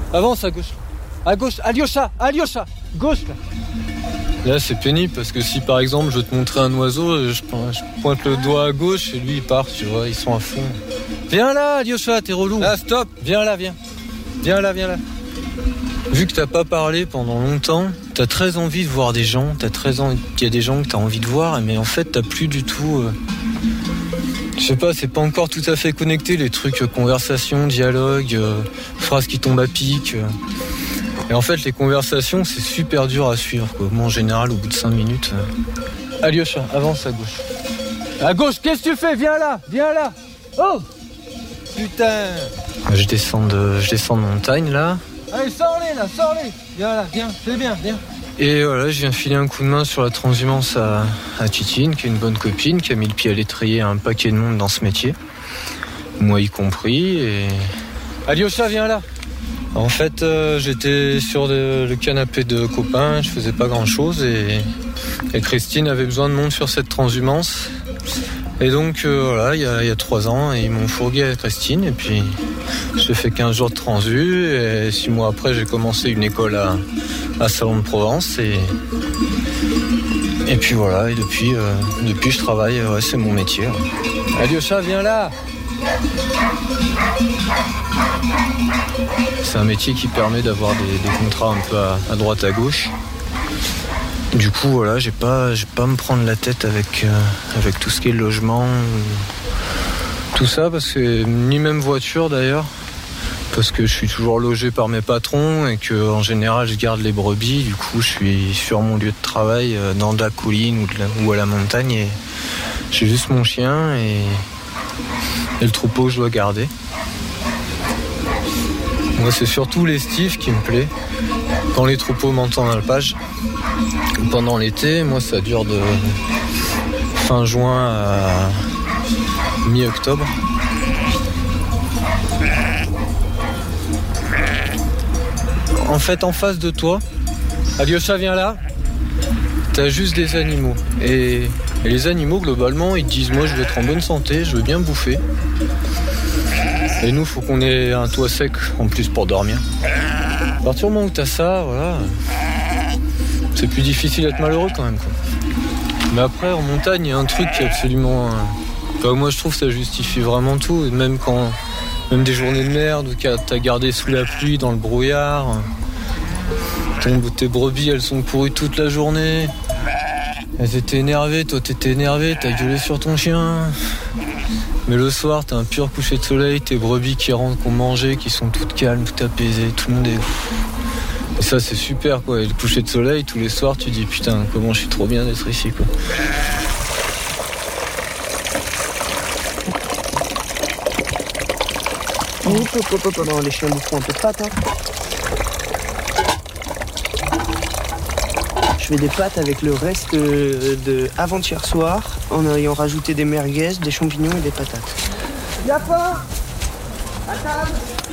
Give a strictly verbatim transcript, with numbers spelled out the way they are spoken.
Avance à gauche. À gauche, Alyosha, Alyosha, gauche là. Là c'est pénible parce que si par exemple je te montrais un oiseau, je, je pointe le doigt à gauche et lui il part, tu vois, ils sont à fond. Viens là Alyosha, t'es relou. Là stop, viens là, viens. Viens là, viens là. Vu que t'as pas parlé pendant longtemps, t'as très envie de voir des gens, t'as très envie, il y a des gens que t'as envie de voir, mais en fait t'as plus du tout... Euh... Je sais pas, c'est pas encore tout à fait connecté, les trucs euh, conversation, dialogue, euh, phrases qui tombent à pic. Euh... Et en fait, les conversations, c'est super dur à suivre, quoi. Moi, en général, au bout de cinq minutes... Euh... Alyosha, avance à gauche. À gauche, qu'est-ce que tu fais? Viens là, viens là. Oh putain. Je descends de, je descends de montagne, là. Allez, sors-les, là, sors-les. Viens là, viens, c'est bien, viens. Et voilà, je viens filer un coup de main sur la transhumance à, à Titine, qui est une bonne copine, qui a mis le pied à l'étrier à un paquet de monde dans ce métier. Moi y compris, et... Alyosha, viens là. En fait, euh, j'étais sur de, le canapé de copains, je faisais pas grand-chose, et, et Christine avait besoin de monde sur cette transhumance. Et donc, euh, voilà, il y a, il y a trois ans, ils m'ont fourgué à Christine, et puis j'ai fait quinze jours de transu, et six mois après, j'ai commencé une école à, à Salon de Provence, et, et puis voilà, et depuis, euh, depuis je travaille, ouais, c'est mon métier. Ouais. Alyosha, viens là. C'est un métier qui permet d'avoir des, des contrats un peu à, à droite à gauche. Du coup, voilà, j'ai pas, j'ai pas à me prendre la tête avec, euh, avec tout ce qui est logement, tout ça, parce que ni même voiture d'ailleurs, parce que je suis toujours logé par mes patrons et que en général je garde les brebis. Du coup, je suis sur mon lieu de travail, euh, dans de la colline ou, de la, ou à la montagne, et j'ai juste mon chien et, et le troupeau que je dois garder. Moi, c'est surtout l'estive qui me plaît. Quand les troupeaux montent en alpage, pendant l'été, moi ça dure de fin juin à mi-octobre. En fait, en face de toi, Alyosha, viens là, t'as juste des animaux. Et, et les animaux, globalement, ils te disent, moi je veux être en bonne santé, je veux bien bouffer. Et nous, faut qu'on ait un toit sec en plus pour dormir. À partir du moment où t'as ça, voilà, c'est plus difficile d'être malheureux quand même, quoi. Mais après, en montagne, il y a un truc qui est absolument... Enfin, moi, je trouve que ça justifie vraiment tout. Et même quand... Même des journées de merde où t'as gardé sous la pluie, dans le brouillard. Ton, tes brebis, elles sont courues toute la journée. Elles étaient énervées, toi t'étais énervé, t'as gueulé sur ton chien. Mais le soir, t'as un pur coucher de soleil, tes brebis qui rentrent, qui ont mangé, qui sont toutes calmes, toutes apaisées, tout le monde est... Et ça, c'est super, quoi. Et le coucher de soleil, tous les soirs, tu dis, putain, comment je suis trop bien d'être ici, quoi. Hop, hop, hop, hop, non, les chiens boufferont un peu de pâtes, hein. Je fais des pâtes avec le reste de, de avant-hier soir, en ayant rajouté des merguez, des champignons et des patates. Y'a pas à table.